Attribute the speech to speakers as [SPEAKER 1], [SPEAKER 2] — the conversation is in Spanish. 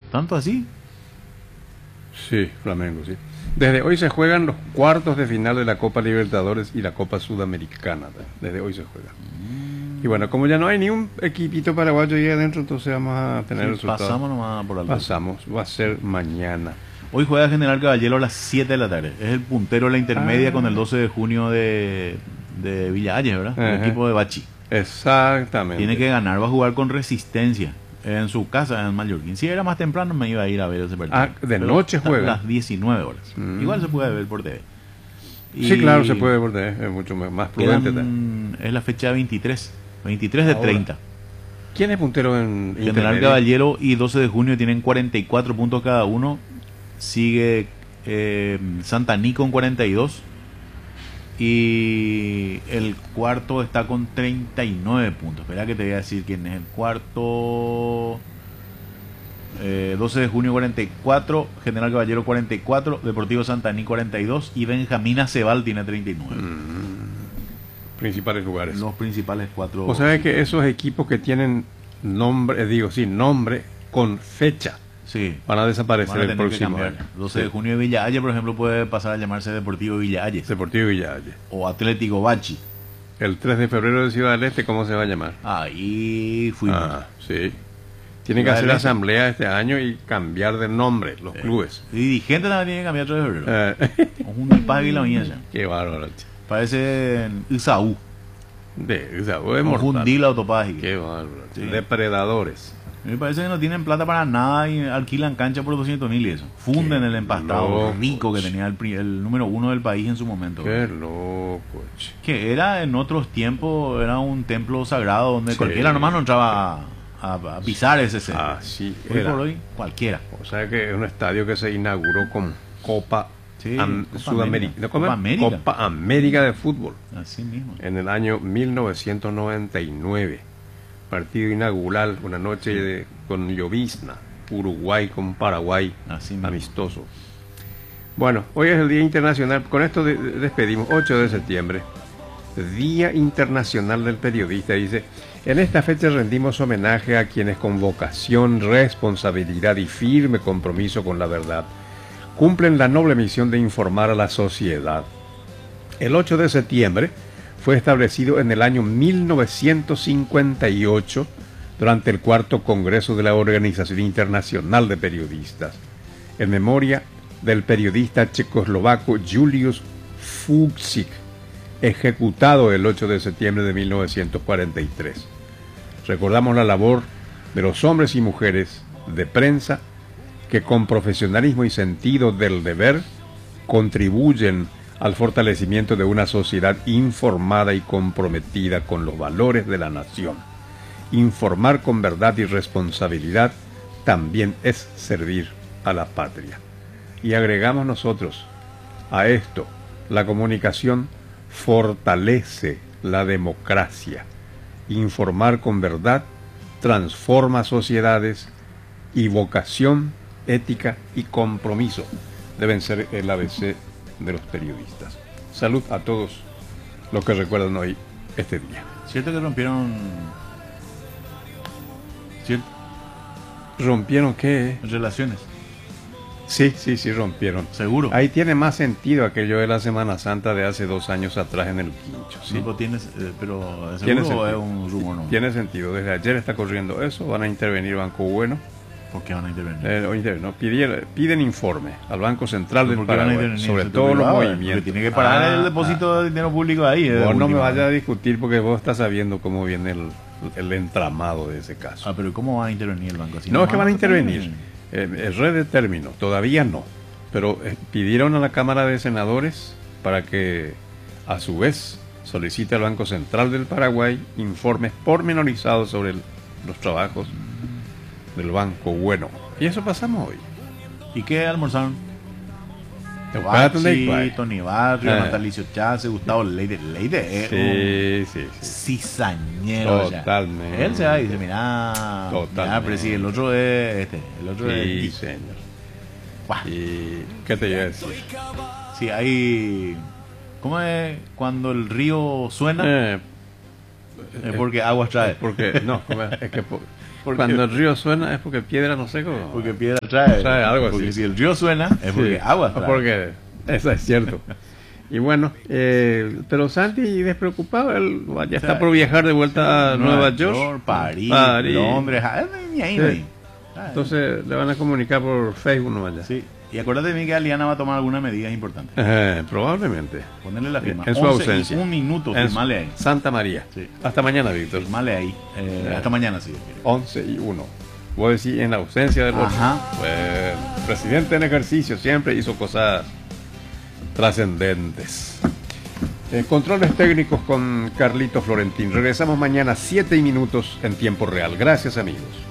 [SPEAKER 1] ¿Tanto así?
[SPEAKER 2] Sí, Flamengo, sí. Desde hoy se juegan los cuartos de final de la Copa Libertadores y la Copa Sudamericana. Desde hoy se juega. Y bueno, como ya no hay ni un equipito paraguayo ahí adentro, entonces vamos a tener el resultado.
[SPEAKER 1] Pasamos nomás por alto.
[SPEAKER 2] Pasamos, va a ser mañana.
[SPEAKER 1] Hoy juega General Caballero a las 7 de la tarde. Es el puntero de la intermedia con el 12 de junio de Villa Ayes, ¿verdad? El equipo de Bachi.
[SPEAKER 2] Exactamente.
[SPEAKER 1] Tiene que ganar, va a jugar con Resistencia en su casa en Mallorquín. Si era más temprano me iba a ir a ver ese partido.
[SPEAKER 2] De noche juega.
[SPEAKER 1] A las 19 horas. Igual se puede ver por TV.
[SPEAKER 2] Sí, claro, se puede ver por TV. Es mucho más prudente.
[SPEAKER 1] Es la fecha 23. 23 de 30.
[SPEAKER 2] ¿Quién es puntero en
[SPEAKER 1] General Caballero y 12 de junio tienen 44 puntos cada uno. Sigue Santaní con 42. Y el cuarto está con 39 puntos. Espera que te voy a decir quién es el cuarto. 12 de junio 44, General Caballero 44, Deportivo Santaní 42 y Benjamín Acebal tiene 39.
[SPEAKER 2] Principales lugares.
[SPEAKER 1] Los principales cuatro.
[SPEAKER 2] ¿Vos sabés que esos equipos que tienen nombre, nombre con fecha,
[SPEAKER 1] sí,
[SPEAKER 2] van a desaparecer el próximo año?
[SPEAKER 1] 12 de junio de Villa Ayes, por ejemplo, puede pasar a llamarse Deportivo Villa Ayes.
[SPEAKER 2] Deportivo Villa Ayes.
[SPEAKER 1] O Atlético Bachi.
[SPEAKER 2] El 3 de febrero de Ciudad del Este, ¿cómo se va a llamar?
[SPEAKER 1] Ahí fuimos.
[SPEAKER 2] Sí. Tienen que hacer asamblea este año y cambiar de nombre los clubes.
[SPEAKER 1] Y dirigente también tiene que cambiar 3 de febrero. Un pague la uña ya.
[SPEAKER 2] Qué bárbaro.
[SPEAKER 1] Parece Isaú.
[SPEAKER 2] Isaú es mortal.
[SPEAKER 1] Fundí la autopágica.
[SPEAKER 2] Qué bárbaro. Sí. Depredadores.
[SPEAKER 1] Me parece que no tienen plata para nada y alquilan cancha por 200.000 y eso. Funden el empastado rico que tenía el número 1 del país en su momento.
[SPEAKER 2] Qué loco.
[SPEAKER 1] Que era en otros tiempos, era un templo sagrado donde cualquiera nomás no entraba a pisar ese centro.
[SPEAKER 2] Sí,
[SPEAKER 1] hoy por hoy, cualquiera.
[SPEAKER 2] O sea que es un estadio que se inauguró con Copa Sudamérica.
[SPEAKER 1] Copa América.
[SPEAKER 2] Copa América de fútbol.
[SPEAKER 1] Así mismo.
[SPEAKER 2] En el año 1999. Partido inaugural, una noche con llovizna, Uruguay con Paraguay, amistoso. Bueno, hoy es el Día Internacional, con esto despedimos, 8 de septiembre, Día Internacional del Periodista. Dice, en esta fecha rendimos homenaje a quienes con vocación, responsabilidad y firme compromiso con la verdad cumplen la noble misión de informar a la sociedad. El 8 de septiembre fue establecido en el año 1958 durante el cuarto Congreso de la Organización Internacional de Periodistas, en memoria del periodista checoslovaco Julius Fučík, ejecutado el 8 de septiembre de 1943. Recordamos la labor de los hombres y mujeres de prensa que con profesionalismo y sentido del deber contribuyen al fortalecimiento de una sociedad informada y comprometida con los valores de la nación. Informar con verdad y responsabilidad también es servir a la patria. Y agregamos nosotros a esto, la comunicación fortalece la democracia. Informar con verdad transforma sociedades y vocación, ética y compromiso deben ser el ABC de los periodistas. Salud a todos los que recuerdan hoy este día.
[SPEAKER 1] ¿Cierto que rompieron? ¿Cierto?
[SPEAKER 2] ¿Rompieron qué?
[SPEAKER 1] Relaciones.
[SPEAKER 2] Sí, rompieron.
[SPEAKER 1] ¿Seguro?
[SPEAKER 2] Ahí tiene más sentido aquello de la Semana Santa de hace 2 años atrás en el Quincho. Sí.
[SPEAKER 1] No, pero ¿seguro es un rumor? No?
[SPEAKER 2] Tiene sentido. Desde ayer está corriendo eso. Van a intervenir Banco Bueno.
[SPEAKER 1] ¿Por qué van a intervenir?
[SPEAKER 2] Piden informe al Banco Central del Paraguay sobre todos los movimientos.
[SPEAKER 1] Tiene que parar el depósito de dinero público ahí.
[SPEAKER 2] Vos no me vayas a discutir porque vos estás sabiendo cómo viene el entramado de ese caso.
[SPEAKER 1] Pero ¿cómo va a intervenir el banco?
[SPEAKER 2] No, es que van a intervenir. Es red de término, todavía no. Pero pidieron a la Cámara de Senadores para que a su vez solicite al Banco Central del Paraguay informes pormenorizados sobre los trabajos del Banco Bueno. Y eso pasamos hoy.
[SPEAKER 1] ¿Y qué almorzaron? Tony Barrio, Natalicio Chávez, Gustavo Leide.
[SPEAKER 2] Sí.
[SPEAKER 1] Cizañero.
[SPEAKER 2] Totalmente.
[SPEAKER 1] Ya. Él se va y dice, mira, pero si el otro es el otro es...
[SPEAKER 2] señor. ¿Y qué te iba a decir?
[SPEAKER 1] Sí, hay... ¿Cómo es cuando el río suena? Es porque agua trae.
[SPEAKER 2] Porque, no, es que Cuando el río suena es porque piedra no sé cómo.
[SPEAKER 1] Porque piedra trae.
[SPEAKER 2] Trae algo así.
[SPEAKER 1] Porque si el río suena es porque
[SPEAKER 2] Sí,
[SPEAKER 1] agua trae.
[SPEAKER 2] porque eso es cierto. Y bueno, pero Santi despreocupado, él ya está por viajar de vuelta a Nueva York,
[SPEAKER 1] París,
[SPEAKER 2] París.
[SPEAKER 1] Londres, ni ahí,
[SPEAKER 2] Sí.
[SPEAKER 1] ni ahí.
[SPEAKER 2] Entonces le van a comunicar por Facebook nomás ya.
[SPEAKER 1] Sí. Y acuérdate de mí que Aliana va a tomar algunas medidas importantes.
[SPEAKER 2] Probablemente.
[SPEAKER 1] Ponerle la firma.
[SPEAKER 2] En su
[SPEAKER 1] 11 y
[SPEAKER 2] ausencia.
[SPEAKER 1] un minuto,
[SPEAKER 2] En
[SPEAKER 1] firmale ahí.
[SPEAKER 2] Santa María.
[SPEAKER 1] Sí.
[SPEAKER 2] Hasta mañana, Víctor.
[SPEAKER 1] Firmale ahí. Hasta mañana, sí.
[SPEAKER 2] 11 y 1. Vos decís en la ausencia del otro.
[SPEAKER 1] Ajá.
[SPEAKER 2] Pues el presidente en ejercicio siempre hizo cosas trascendentes. Controles técnicos con Carlito Florentín. Regresamos mañana 7 minutos en tiempo real. Gracias, amigos.